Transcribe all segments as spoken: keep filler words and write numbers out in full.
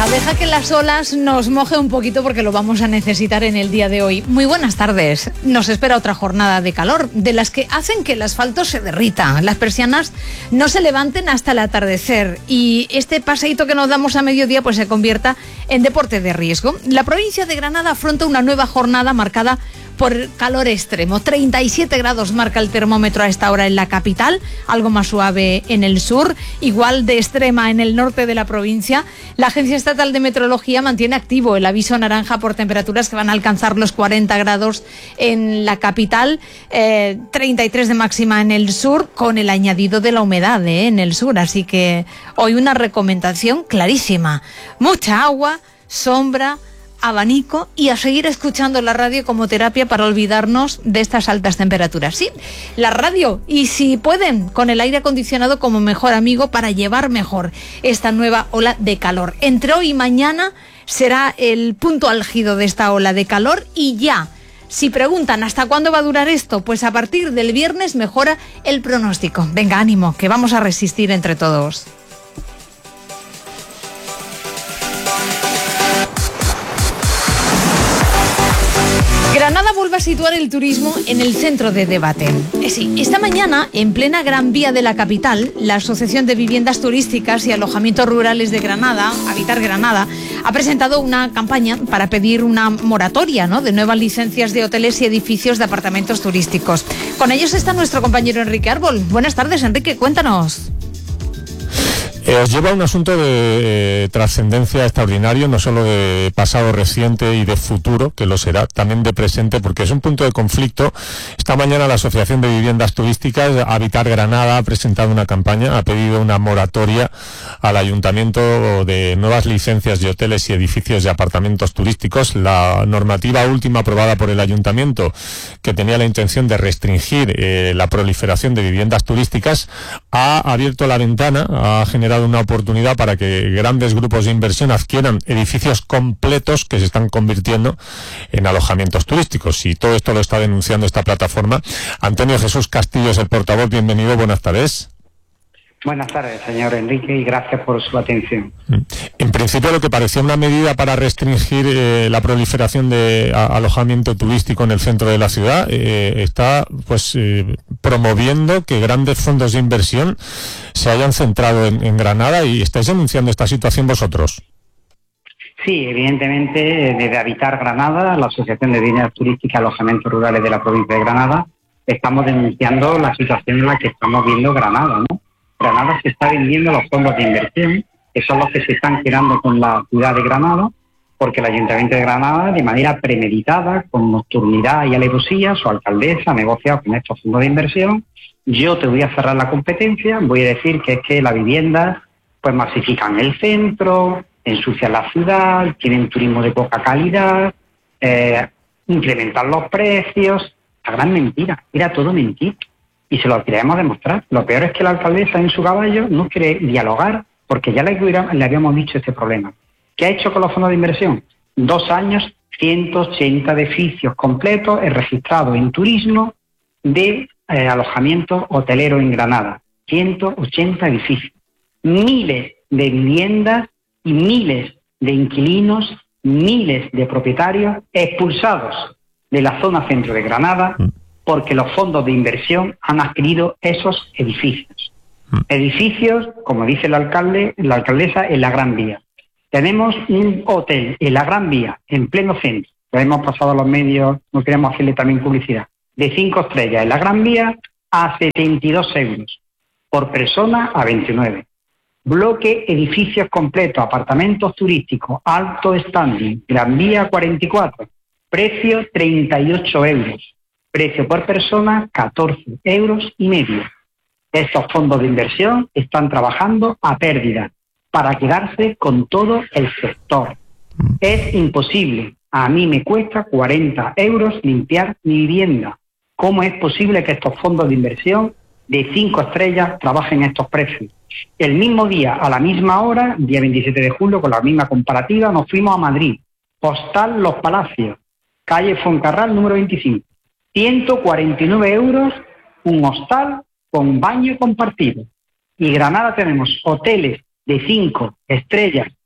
Deja que las olas nos moje un poquito porque lo vamos a necesitar en el día de hoy. Muy buenas tardes. Nos espera otra jornada de calor, de las que hacen que el asfalto se derrita, las persianas no se levanten hasta el atardecer y este paseíto que nos damos a mediodía pues se convierta en deporte de riesgo. La provincia de Granada afronta una nueva jornada marcada por calor extremo. treinta y siete grados marca el termómetro a esta hora en la capital, algo más suave en el sur, igual de extrema en el norte de la provincia. La Agencia Estatal de Meteorología mantiene activo el aviso naranja por temperaturas que van a alcanzar los cuarenta grados en la capital, eh, treinta y tres de máxima en el sur, con el añadido de la humedad eh, en el sur. Así que hoy una recomendación clarísima: mucha agua, sombra, abanico y a seguir escuchando la radio como terapia para olvidarnos de estas altas temperaturas. Sí, la radio, y si pueden, con el aire acondicionado como mejor amigo para llevar mejor esta nueva ola de calor. Entre hoy y mañana será el punto álgido de esta ola de calor y ya. Si preguntan hasta cuándo va a durar esto, pues a partir del viernes mejora el pronóstico. Venga, ánimo, que vamos a resistir entre todos. Granada vuelve a situar el turismo en el centro de debate. Eh, sí, esta mañana, en plena Gran Vía de la capital, la Asociación de Viviendas Turísticas y Alojamientos Rurales de Granada, Habitar Granada, ha presentado una campaña para pedir una moratoria, ¿no?, de nuevas licencias de hoteles y edificios de apartamentos turísticos. Con ellos está nuestro compañero Enrique Árbol. Buenas tardes, Enrique, cuéntanos. Eh, os lleva un asunto de eh, trascendencia extraordinario, no solo de pasado reciente y de futuro, que lo será, también de presente, porque es un punto de conflicto. Esta mañana la Asociación de Viviendas Turísticas, Habitar Granada, ha presentado una campaña, ha pedido una moratoria al Ayuntamiento de nuevas licencias de hoteles y edificios de apartamentos turísticos. La normativa última aprobada por el Ayuntamiento, que tenía la intención de restringir eh, la proliferación de viviendas turísticas, ha abierto la ventana, ha generado una oportunidad para que grandes grupos de inversión adquieran edificios completos que se están convirtiendo en alojamientos turísticos. Y todo esto lo está denunciando esta plataforma. Antonio Jesús Castillo es el portavoz. Bienvenido, buenas tardes. Buenas tardes, señor Enrique, y gracias por su atención. En principio, lo que parecía una medida para restringir eh, la proliferación de a, alojamiento turístico en el centro de la ciudad eh, está pues eh, promoviendo que grandes fondos de inversión se hayan centrado en, en Granada, y estáis denunciando esta situación vosotros. Sí, evidentemente, desde Habitar Granada, la Asociación de Viviendas Turísticas y Alojamientos Rurales de la provincia de Granada, estamos denunciando la situación en la que estamos viendo Granada, ¿no? Granada se está vendiendo los fondos de inversión, que son los que se están quedando con la ciudad de Granada, porque el Ayuntamiento de Granada, de manera premeditada, con nocturnidad y alevosía, su alcaldesa ha negociado con estos fondos de inversión. Yo te voy a cerrar la competencia, voy a decir que es que las viviendas pues masifican el centro, ensucian la ciudad, tienen turismo de poca calidad, eh, incrementan los precios. La gran mentira, era todo mentira. Y se lo queremos demostrar. Lo peor es que la alcaldesa en su caballo no quiere dialogar, porque ya le, le habíamos dicho este problema. ¿Qué ha hecho con los fondos de inversión? Dos años, ciento ochenta edificios completos registrados en turismo de eh, alojamiento hotelero en Granada. ciento ochenta edificios. Miles de viviendas y miles de inquilinos, miles de propietarios expulsados de la zona centro de Granada, porque los fondos de inversión han adquirido esos edificios. Edificios, como dice el alcalde, la alcaldesa, en la Gran Vía. Tenemos un hotel en la Gran Vía, en pleno centro, lo hemos pasado a los medios, no queremos hacerle también publicidad, de cinco estrellas en la Gran Vía a setenta y dos euros, por persona a veintinueve. Bloque, edificios completos, apartamentos turísticos, alto standing, Gran Vía cuarenta y cuatro, precio treinta y ocho euros. Precio por persona, catorce euros y medio. Estos fondos de inversión están trabajando a pérdida para quedarse con todo el sector. Es imposible. A mí me cuesta cuarenta euros limpiar mi vivienda. ¿Cómo es posible que estos fondos de inversión de cinco estrellas trabajen estos precios? El mismo día, a la misma hora, día veintisiete de julio, con la misma comparativa, nos fuimos a Madrid. Postal Los Palacios, calle Foncarral, número veinticinco. ciento cuarenta y nueve euros, un hostal con baño compartido. Y Granada tenemos hoteles de cinco estrellas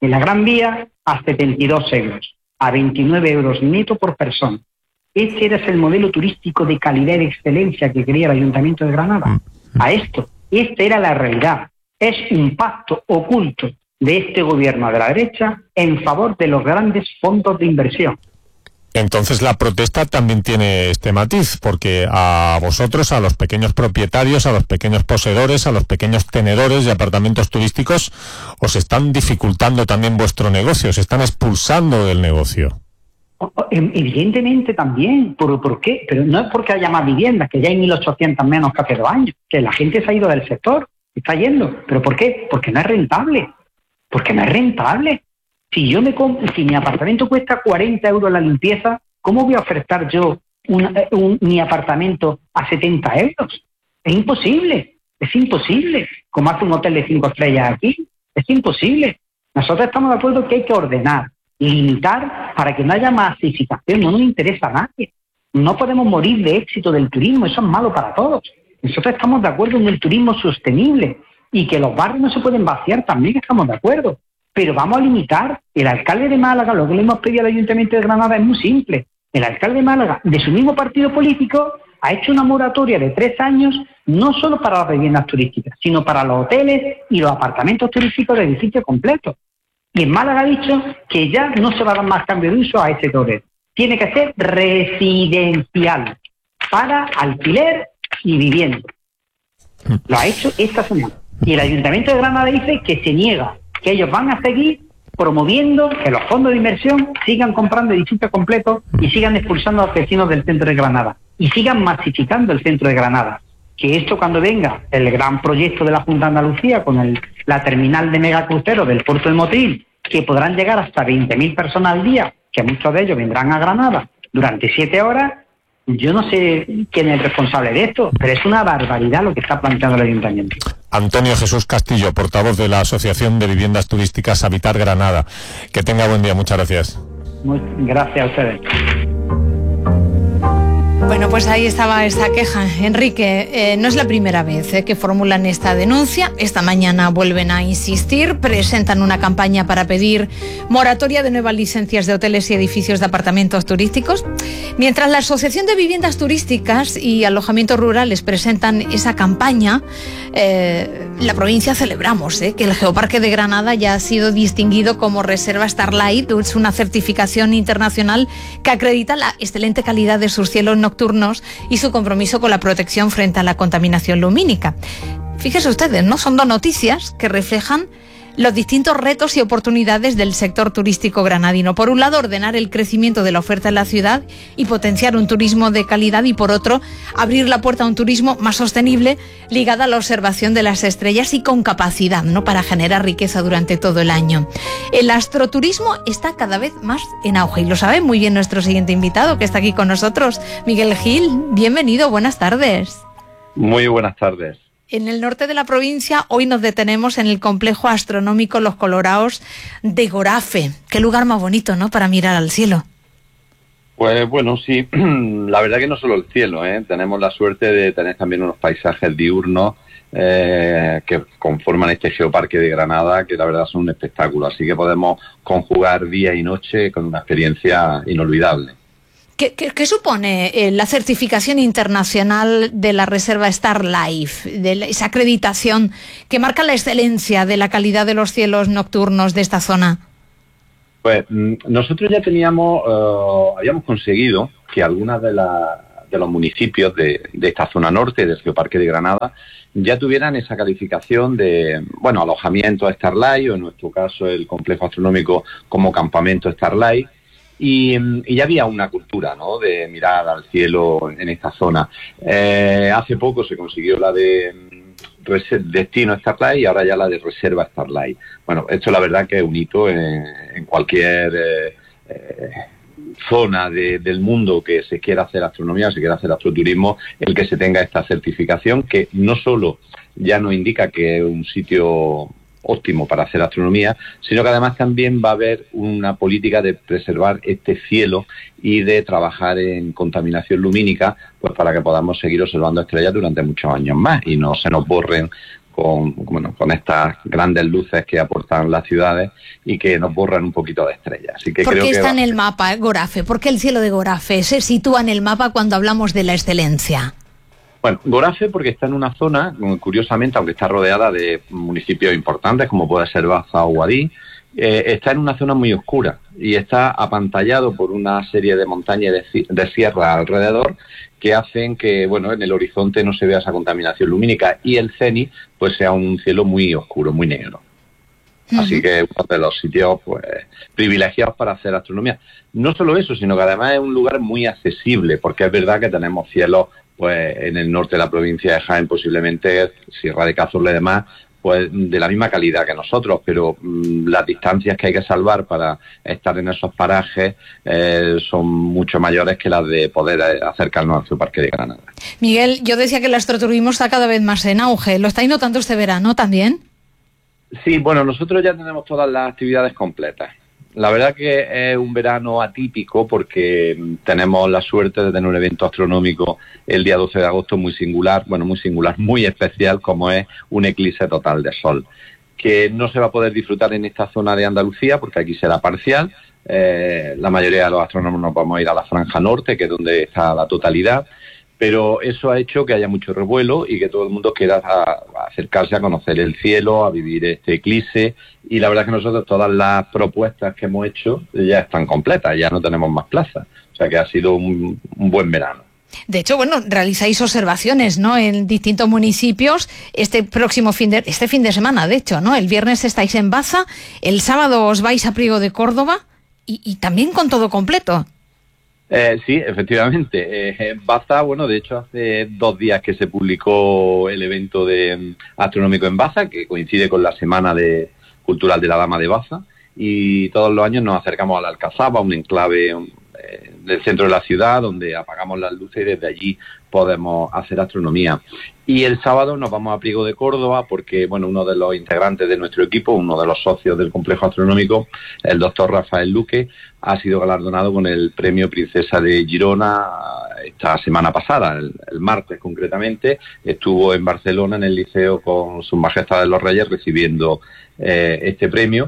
En la Gran Vía a setenta y dos euros, a veintinueve euros neto por persona. Ese era el modelo turístico de calidad y de excelencia que quería el Ayuntamiento de Granada. A esto, esta era la realidad. Es un pacto oculto de este gobierno de la derecha en favor de los grandes fondos de inversión. Entonces la protesta también tiene este matiz, porque a vosotros, a los pequeños propietarios, a los pequeños poseedores, a los pequeños tenedores de apartamentos turísticos, os están dificultando también vuestro negocio, os están expulsando del negocio. Evidentemente también. ¿Por, ¿Por qué? Pero no es porque haya más viviendas, que ya hay mil ochocientas menos que hace dos años, que la gente se ha ido del sector, está yendo. ¿Pero por qué? Porque no es rentable. Porque no es rentable. Si yo me compro, si mi apartamento cuesta cuarenta euros la limpieza, ¿cómo voy a ofertar yo un, un, mi apartamento a setenta euros? Es imposible, es imposible. Como hace un hotel de cinco estrellas aquí, es imposible. Nosotros estamos de acuerdo que hay que ordenar, limitar para que no haya masificación, no nos interesa a nadie. No podemos morir de éxito del turismo, eso es malo para todos. Nosotros estamos de acuerdo en el turismo sostenible y que los barrios no se pueden vaciar, también estamos de acuerdo. Pero vamos a limitar. El alcalde de Málaga, lo que le hemos pedido al Ayuntamiento de Granada es muy simple. El alcalde de Málaga, de su mismo partido político, ha hecho una moratoria de tres años, no solo para las viviendas turísticas, sino para los hoteles y los apartamentos turísticos de edificios completos. Y en Málaga ha dicho que ya no se va a dar más cambio de uso a ese hotel. Tiene que ser residencial, para alquiler y vivienda. Lo ha hecho esta semana. Y el Ayuntamiento de Granada dice que se niega, que ellos van a seguir promoviendo que los fondos de inversión sigan comprando edificios completos y sigan expulsando a los vecinos del centro de Granada y sigan masificando el centro de Granada. Que esto, cuando venga el gran proyecto de la Junta de Andalucía con el, la terminal de megacruceros del puerto de Motril, que podrán llegar hasta veinte mil personas al día, que muchos de ellos vendrán a Granada durante siete horas, yo no sé quién es el responsable de esto, pero es una barbaridad lo que está planteando el Ayuntamiento. Antonio Jesús Castillo, portavoz de la Asociación de Viviendas Turísticas Habitar Granada. Que tenga buen día, muchas gracias. Muy, gracias a ustedes. Bueno, pues ahí estaba esta queja. Enrique, eh, no es la primera vez eh, que formulan esta denuncia. Esta mañana vuelven a insistir, presentan una campaña para pedir moratoria de nuevas licencias de hoteles y edificios de apartamentos turísticos. Mientras la Asociación de Viviendas Turísticas y Alojamientos Rurales presentan esa campaña, eh, la provincia celebramos eh, que el Geoparque de Granada ya ha sido distinguido como Reserva Starlight. Es una certificación internacional que acredita la excelente calidad de sus cielos nocturnos y su compromiso con la protección frente a la contaminación lumínica. Fíjense ustedes, ¿no? Son dos noticias que reflejan los distintos retos y oportunidades del sector turístico granadino. Por un lado, ordenar el crecimiento de la oferta en la ciudad y potenciar un turismo de calidad, y por otro, abrir la puerta a un turismo más sostenible ligado a la observación de las estrellas y con capacidad, ¿no?, para generar riqueza durante todo el año. El astroturismo está cada vez más en auge y lo sabe muy bien nuestro siguiente invitado, que está aquí con nosotros, Miguel Gil. Bienvenido, buenas tardes. Muy buenas tardes. En el norte de la provincia, hoy nos detenemos en el complejo astronómico Los Coloraos de Gorafe. Qué lugar más bonito, ¿no?, para mirar al cielo. Pues bueno, sí, la verdad que no solo el cielo, ¿eh? Tenemos la suerte de tener también unos paisajes diurnos eh, que conforman este Geoparque de Granada, que la verdad son un espectáculo. Así que podemos conjugar día y noche con una experiencia inolvidable. ¿Qué, qué, qué supone eh, la certificación internacional de la Reserva Starlight, de la, esa acreditación que marca la excelencia de la calidad de los cielos nocturnos de esta zona? Pues nosotros ya teníamos, uh, habíamos conseguido que algunas de, la, de los municipios de, de esta zona norte del Geoparque de Granada ya tuvieran esa calificación de, bueno, alojamiento Starlight, o en nuestro caso el complejo astronómico como campamento Starlight. Y, y ya había una cultura, ¿no?, de mirar al cielo en esta zona. Eh, hace poco se consiguió la de Destino Starlight y ahora ya la de Reserva Starlight. Bueno, esto la verdad que es un hito en, en cualquier eh, eh, zona de, del mundo que se quiera hacer astronomía, se quiera hacer astroturismo, el que se tenga esta certificación, que no solo ya nos indica que es un sitio óptimo para hacer astronomía, sino que además también va a haber una política de preservar este cielo y de trabajar en contaminación lumínica, pues para que podamos seguir observando estrellas durante muchos años más y no se nos borren con, bueno, con estas grandes luces que aportan las ciudades y que nos borran un poquito de estrellas. Así que ¿Por creo qué que está va... en el mapa Gorafe? ¿Por qué el cielo de Gorafe se sitúa en el mapa cuando hablamos de la excelencia? Bueno, Gorafe porque está en una zona, curiosamente, aunque está rodeada de municipios importantes como puede ser Baza o Guadix, eh, está en una zona muy oscura y está apantallado por una serie de montañas de, de sierras alrededor que hacen que, bueno, en el horizonte no se vea esa contaminación lumínica y el cenit pues sea un cielo muy oscuro, muy negro. Uh-huh. Así que uno de los sitios pues privilegiados para hacer astronomía. No solo eso, sino que además es un lugar muy accesible, porque es verdad que tenemos cielos pues en el norte de la provincia de Jaén, posiblemente Sierra de Cazorla y demás, pues de la misma calidad que nosotros, pero mmm, las distancias que hay que salvar para estar en esos parajes eh, son mucho mayores que las de poder acercarnos al Geoparque de Granada. Miguel, yo decía que el astroturismo está cada vez más en auge. ¿Lo estáis notando este verano también? Sí, bueno, nosotros ya tenemos todas las actividades completas. La verdad que es un verano atípico porque tenemos la suerte de tener un evento astronómico el día doce de agosto muy singular, bueno, muy singular, muy especial, como es un eclipse total de sol, que no se va a poder disfrutar en esta zona de Andalucía porque aquí será parcial. Eh, la mayoría de los astrónomos nos vamos a ir a la franja norte, que es donde está la totalidad, pero eso ha hecho que haya mucho revuelo y que todo el mundo quiera a, a acercarse a conocer el cielo, a vivir este eclipse, y la verdad es que nosotros todas las propuestas que hemos hecho ya están completas, ya no tenemos más plazas, o sea que ha sido un, un buen verano. De hecho, bueno, realizáis observaciones, ¿no?, en distintos municipios este próximo fin de, este fin de semana, de hecho, ¿no? El viernes estáis en Baza, el sábado os vais a Priego de Córdoba y, y también con todo completo. Eh, sí, efectivamente. Eh, Baza, bueno, de hecho hace dos días que se publicó el evento de um, astronómico en Baza, que coincide con la Semana de Cultural de la Dama de Baza, y todos los años nos acercamos a la Alcazaba, un enclave um, eh, del centro de la ciudad, donde apagamos las luces y desde allí podemos hacer astronomía. Y el sábado nos vamos a Priego de Córdoba porque, bueno, uno de los integrantes de nuestro equipo, uno de los socios del complejo astronómico, el doctor Rafael Luque, ha sido galardonado con el premio Princesa de Girona esta semana pasada, el, el martes concretamente. Estuvo en Barcelona en el liceo con Sus Majestades los Reyes recibiendo eh, este premio.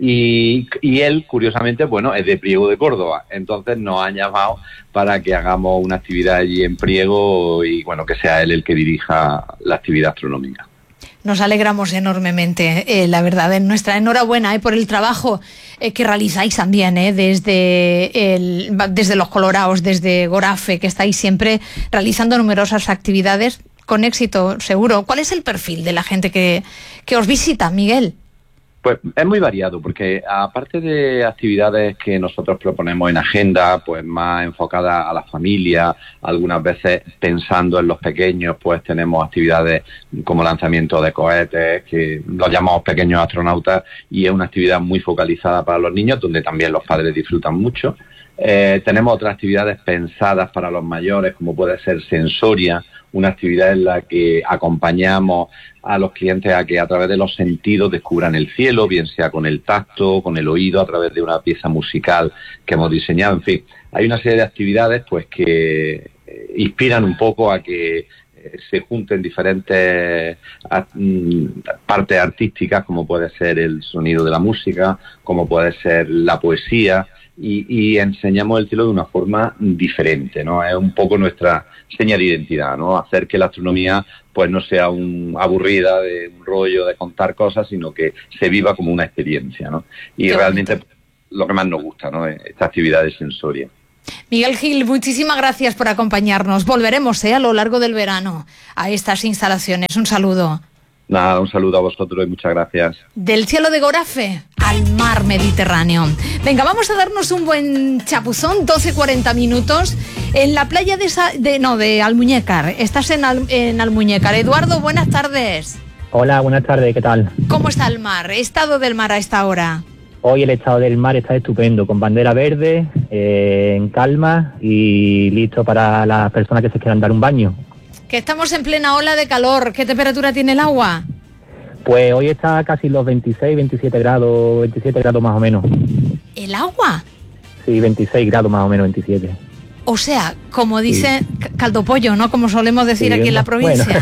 Y, y él, curiosamente, bueno, es de Priego de Córdoba, entonces nos han llamado para que hagamos una actividad allí en Priego y, bueno, que sea él el que dirija la actividad astronómica. Nos alegramos enormemente, eh, la verdad, en nuestra enhorabuena eh, por el trabajo eh, que realizáis también eh, desde, el, desde los Coloraos, desde Gorafe, que estáis siempre realizando numerosas actividades con éxito, seguro. ¿Cuál es el perfil de la gente que, que os visita, Miguel? Pues es muy variado, porque aparte de actividades que nosotros proponemos en agenda, pues más enfocadas a la familia, algunas veces pensando en los pequeños, pues tenemos actividades como lanzamiento de cohetes, que los llamamos pequeños astronautas, y es una actividad muy focalizada para los niños, donde también los padres disfrutan mucho. Eh, tenemos otras actividades pensadas para los mayores, como puede ser Sensoria, una actividad en la que acompañamos a los clientes a que a través de los sentidos descubran el cielo, bien sea con el tacto, con el oído, a través de una pieza musical que hemos diseñado. En fin, hay una serie de actividades pues que inspiran un poco a que se junten diferentes partes artísticas, como puede ser el sonido de la música, como puede ser la poesía, y, y enseñamos el cielo de una forma diferente, ¿no? Es un poco nuestra seña de identidad, ¿no? Hacer que la astronomía pues no sea un aburrida de un rollo de contar cosas, sino que se viva como una experiencia, ¿no? Y Qué realmente bonito. Lo que más nos gusta, ¿no? Esta actividad de Sensoria. Miguel Gil, muchísimas gracias por acompañarnos. Volveremos ¿eh? a lo largo del verano a estas instalaciones. Un saludo. Nada, un saludo a vosotros y muchas gracias. Del cielo de Gorafe al mar Mediterráneo. Venga, vamos a darnos un buen chapuzón, doce cuarenta minutos, en la playa de, Sa- de no de Almuñécar. Estás en, Al- en Almuñécar. Eduardo, buenas tardes. Hola, buenas tardes, ¿qué tal? ¿Cómo está el mar? ¿Estado del mar a esta hora? Hoy el estado del mar está estupendo, con bandera verde, eh, en calma y listo para las personas que se quieran dar un baño. Que estamos en plena ola de calor. ¿Qué temperatura tiene el agua? Pues hoy está casi los veintiséis, veintisiete grados, veintisiete grados más o menos. ¿El agua? Sí, veintiséis grados más o menos, veintisiete. O sea, como dice sí. caldo pollo, ¿no? Como solemos decir sí, aquí en la provincia. Bueno,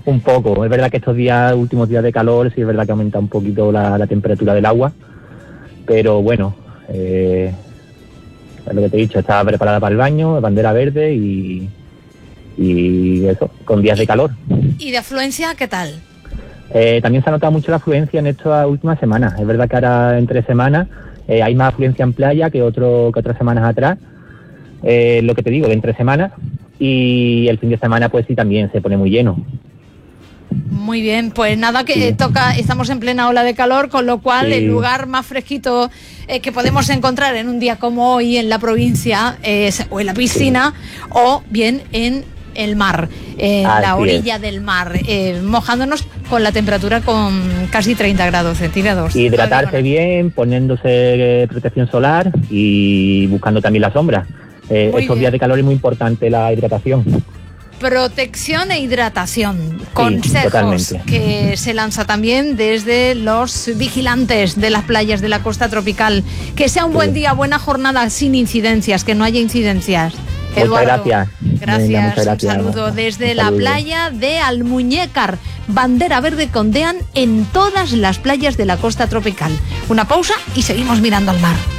Un poco, es verdad que estos días, últimos días de calor, sí es verdad que aumenta un poquito la, la temperatura del agua, pero bueno, eh, es lo que te he dicho, está preparada para el baño, bandera verde y, y eso, con días de calor. ¿Y de afluencia qué tal? Eh, también se ha notado mucho la afluencia en estas últimas semanas, es verdad que ahora entre semanas eh, hay más afluencia en playa que, otro, que otras semanas atrás, eh, lo que te digo, de entre semanas, y el fin de semana pues sí también se pone muy lleno. Muy bien, pues nada, que sí. toca, estamos en plena ola de calor, con lo cual sí. el lugar más fresquito eh, que podemos encontrar en un día como hoy en la provincia es o en la piscina sí. o bien en el mar, en Así la orilla es. del mar, eh, mojándonos con la temperatura con casi treinta grados centígrados. Hidratarse bien, poniéndose protección solar y buscando también la sombra. Eh, estos bien. días de calor es muy importante la hidratación. Protección e hidratación, sí, consejos totalmente. Que se lanza también desde los vigilantes de las playas de la costa tropical. Que sea un sí. buen día, buena jornada, sin incidencias, que no haya incidencias. Muchas Eduardo, gracias. Gracias, Venga, muchas gracias. Un saludo desde un la saludo. playa de Almuñécar. Bandera verde con DEAN en todas las playas de la costa tropical. Una pausa y seguimos mirando al mar.